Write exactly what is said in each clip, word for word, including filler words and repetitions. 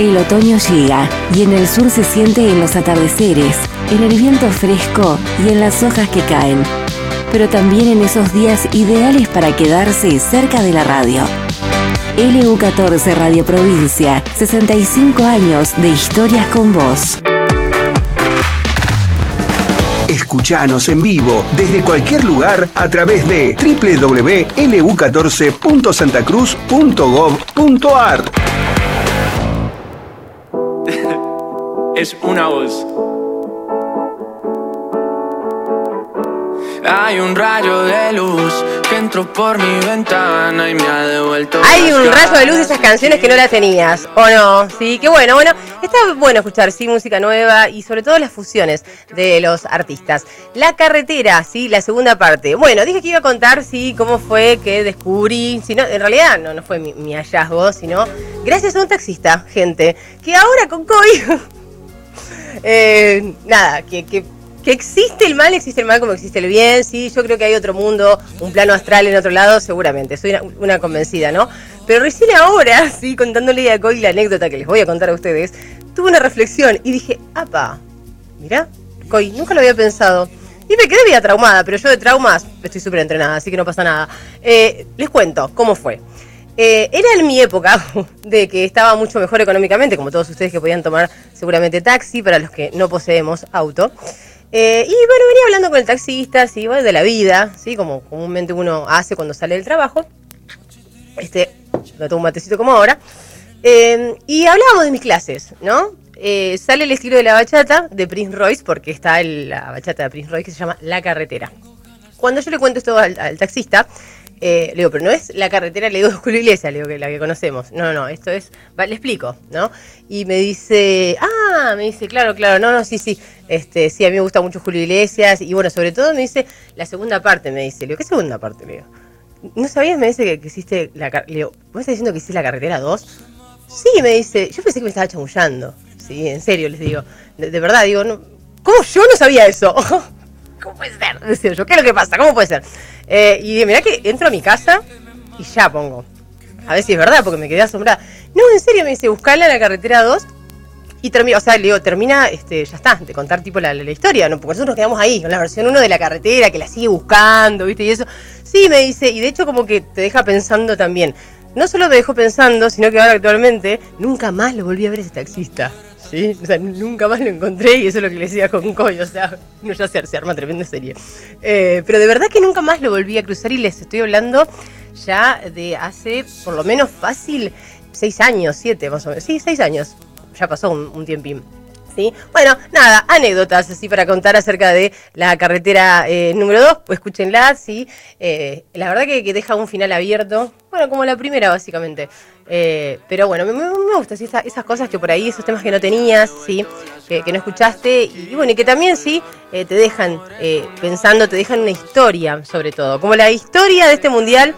El otoño llega y en el sur se siente en los atardeceres, en el viento fresco y en las hojas que caen, pero también en esos días ideales para quedarse cerca de la radio. L U catorce Radio Provincia, sesenta y cinco años de historias con vos. Escuchanos en vivo desde cualquier lugar a través de doble u doble u doble u punto l u catorce punto santa cruz punto gov punto a r. Es una voz. Hay un rayo de luz que entró por mi ventana y me ha devuelto. Hay un rayo de luz de esas canciones que no las tenías, ¿o no? Sí, qué bueno, bueno. Está bueno escuchar, sí, música nueva y sobre todo las fusiones de los artistas. La carretera, sí, la segunda parte. Bueno, dije que iba a contar, sí, cómo fue que descubrí, si no, en realidad no, no fue mi, mi hallazgo, sino gracias a un taxista, gente, que ahora con COVID, eh, nada, que... que Que existe el mal, existe el mal como existe el bien, sí, yo creo que hay otro mundo, un plano astral en otro lado, seguramente, soy una, una convencida, ¿no? Pero recién ahora, sí, contándole a Coy la anécdota que les voy a contar a ustedes, tuve una reflexión y dije, apa, mirá, Coy, nunca lo había pensado. Y me quedé media traumada, pero yo de traumas estoy súper entrenada, así que no pasa nada. Eh, les cuento cómo fue. Eh, era en mi época de que estaba mucho mejor económicamente, como todos ustedes que podían tomar seguramente taxi, para los que no poseemos auto. Eh, y bueno, venía hablando con el taxista, sí, bueno, de la vida, sí, como comúnmente uno hace cuando sale del trabajo. Este, no tomo un matecito como ahora. Eh, y hablábamos de mis clases, ¿no? Eh, sale el estilo de la bachata de Prince Royce, porque está el, la bachata de Prince Royce que se llama La Carretera. Cuando yo le cuento esto al, al taxista, eh, le digo, pero no es La Carretera, le digo de Julio Iglesias, le digo que la que conocemos. No, no, esto es, va, le explico, ¿no? Y me dice, ah, me dice, claro, claro, no, no, sí, sí. Este, sí, a mí me gusta mucho Julio Iglesias y bueno, sobre todo me dice la segunda parte, me dice, le digo, ¿qué segunda parte? Le digo, ¿no sabías? Me dice que, que hiciste la carretera, le digo, ¿vos estás diciendo que hiciste La Carretera dos? Sí, me dice, yo pensé que me estaba chamullando, sí, en serio, les digo, de, de verdad, digo, no, ¿cómo yo no sabía eso? ¿Cómo puede ser? Decía yo, ¿qué es lo que pasa? ¿Cómo puede ser? Eh, y mirá que entro a mi casa y ya pongo, a ver si es verdad, porque me quedé asombrada. No, en serio, me dice, buscala La Carretera dos. Y termina, o sea, le digo, termina, este, ya está, de contar tipo la, la, la historia, ¿no? Porque nosotros nos quedamos ahí, con la versión uno de La Carretera, que la sigue buscando, ¿viste? Y eso. Sí, me dice, y de hecho como que te deja pensando también. No solo me dejó pensando, sino que ahora actualmente, nunca más lo volví a ver a ese taxista, ¿sí? O sea, nunca más lo encontré y eso es lo que le decía con Coy, o sea, no, ya se, se arma tremenda serie. Eh, pero de verdad que nunca más lo volví a cruzar y les estoy hablando ya de hace, por lo menos fácil, seis años, siete más o menos. Sí, seis años. Ya pasó un, un tiempín, ¿sí? Bueno, nada, anécdotas así para contar acerca de La Carretera eh, número dos, pues escúchenla, ¿sí? Eh, la verdad que, que deja un final abierto, bueno, como la primera básicamente. Eh, pero bueno, me, me, me gusta, ¿sí? Esas, esas cosas que por ahí, esos temas que no tenías, ¿sí? Que, que no escuchaste y, y bueno, y que también, ¿sí? Eh, te dejan eh, pensando, te dejan una historia sobre todo, como la historia de este mundial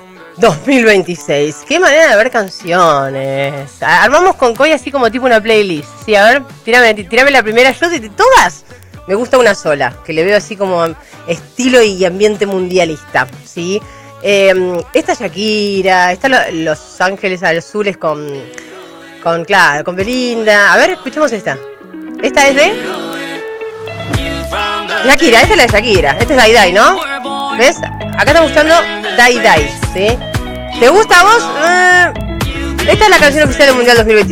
dos mil veintiséis. Qué manera de ver canciones. Armamos con Coy así como tipo una playlist. Sí, a ver, tirame, tirame la primera. Yo de todas me gusta una sola, que le veo así como estilo y ambiente mundialista, ¿sí? Eh, esta Shakira, está lo, Los Ángeles Azules con, con, claro, con Belinda. A ver, escuchemos esta. Esta es de Shakira, esta es la de Shakira. Esta es Dai Dai, ¿no? ¿Ves? Acá estamos escuchando Dai Dai, ¿sí? ¿Te gusta a vos? Eh, esta es la canción oficial del Mundial dos mil veintiséis.